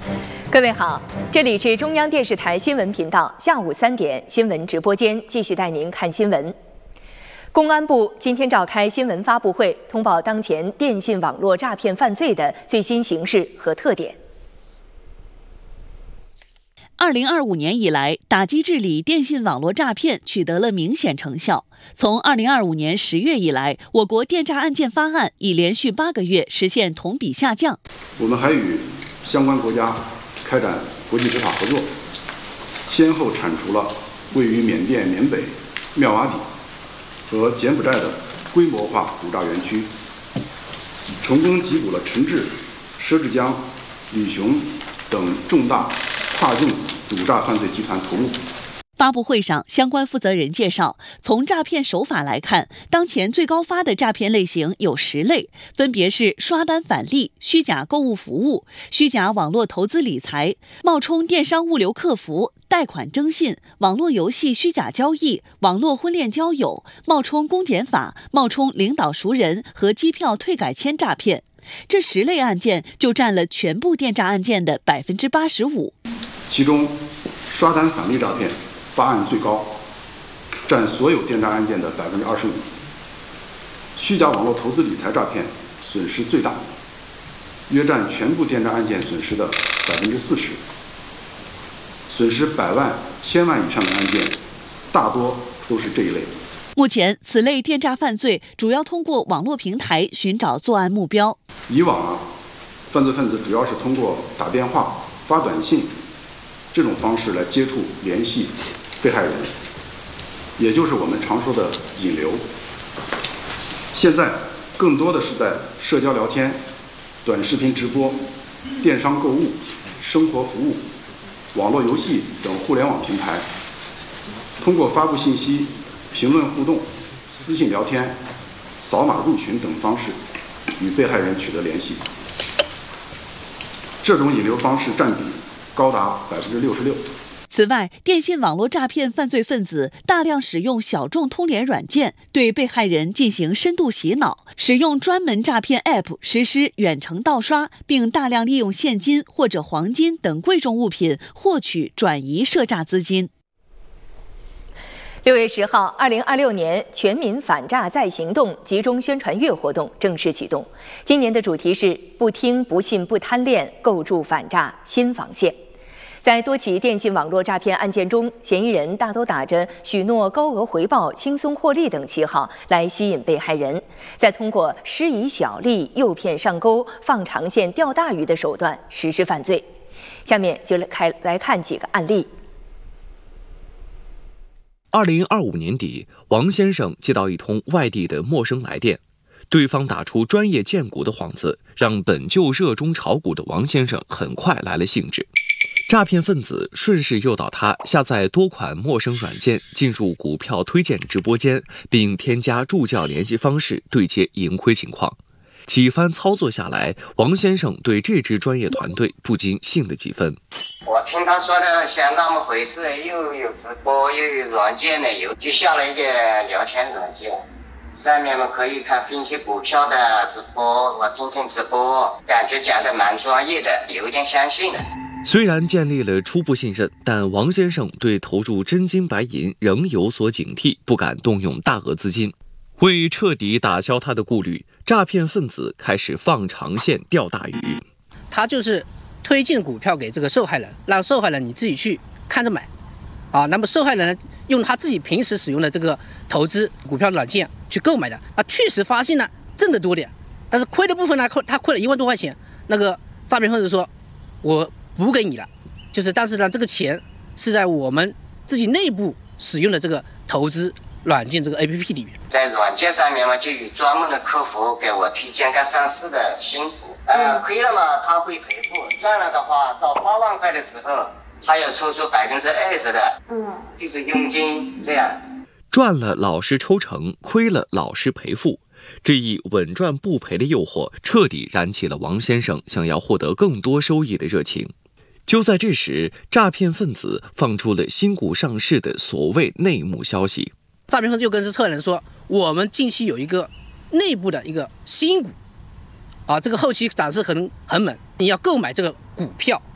各位好，这里是中央电视台新闻频道，下午3点新闻直播间继续带您看新闻。公安部今天召开新闻发布会，通报当前电信网络诈骗犯罪的最新形势和特点。 2025年以来，打击治理电信网络诈骗取得了明显成效。从2025年10月以来，我国电诈案件发案已连续8个月实现同比下降。 我们还与相关国家开展国际执法合作，先后铲除了位于缅甸缅北、妙瓦底和柬埔寨的规模化赌诈园区，成功缉捕了陈志、佘志江、李雄等重大跨境赌诈犯罪集团头目。 发布会上，相关负责人介绍，从诈骗手法来看，当前最高发的诈骗类型有10类，分别是刷单返利、虚假购物服务、虚假网络投资理财、冒充电商物流客服、贷款征信、网络游戏虚假交易、网络婚恋交友、冒充公检法、冒充领导熟人和机票退改签诈骗。这10类案件就占了全部电诈案件的85%。 其中，刷单返利诈骗发案最高，占所有电诈案件的25%。虚假网络投资理财诈骗损失最大，约占全部电诈案件损失的40%。损失100万、1000万以上的案件，大多都是这一类。 目前，此类电诈犯罪主要通过网络平台寻找作案目标。 以往犯罪分子主要是通过打电话、发短信这种方式来接触、联系被害人，也就是我们常说的引流。现在更多的是在社交聊天、短视频直播、电商购物、生活服务、网络游戏等互联网平台，通过发布信息、评论互动、私信聊天、扫码入群等方式与被害人取得联系。这种引流方式占比高达66%。 此外，电信网络诈骗犯罪分子大量使用小众通联软件对被害人进行深度洗脑，使用专门诈骗 App 实施远程盗刷，并大量利用现金或者黄金等贵重物品获取转移涉诈资金。 6月10号，2026年全民反诈再行动集中宣传月活动正式启动。今年的主题是不听、不信、不贪恋，构筑反诈新防线。在多起电信网络诈骗案件中，嫌疑人大都打着许诺高额回报、轻松获利等旗号来吸引被害人，再通过施以小利、诱骗上钩、放长线钓大鱼的手段实施犯罪。下面就来看几个案例。 2025年底，王先生接到一通外地的陌生来电，对方打出专业荐股的幌子，让本就热衷炒股的王先生很快来了兴致。诈骗分子顺势诱导他下载多款陌生软件，进入股票推荐直播间，并添加助教联系方式对接盈亏情况。几番操作下来，王先生对这支专业团队不禁信了几分。 我听他说的像那么回事，又有直播又有软件的，就下了一个聊天软件，上面可以看分析股票的直播，我听听直播，感觉讲的蛮专业的，有点相信了。 虽然建立了初步信任，但王先生对投入真金白银仍有所警惕，不敢动用大额资金。为彻底打消他的顾虑，诈骗分子开始放长线钓大鱼。 他就是推荐股票给这个受害人，让受害人你自己去看着买，那么受害人呢，用他自己平时使用的这个投资股票软件去购买的，确实发现了挣得多点，但是亏的部分呢，他亏了1万多块钱。那个诈骗分子说，我补给你了，但是呢，这个钱是在我们自己内部使用的这个投资软件这个 APP 里面， 在软件上面嘛，就有专门的客服给我推荐刚上市的新股，亏了嘛他会赔付，赚了的话到8万块的时候，他要抽出20%的，就是佣金这样。 赚了老实抽成，亏了老实赔付，这一稳赚不赔的诱惑彻底燃起了王先生想要获得更多收益的热情。就在这时，诈骗分子放出了新股上市的所谓内幕消息。 诈骗分子就跟策人说，我们近期有一个内部的一个新股，这个后期涨势可能很猛，你要购买这个股票，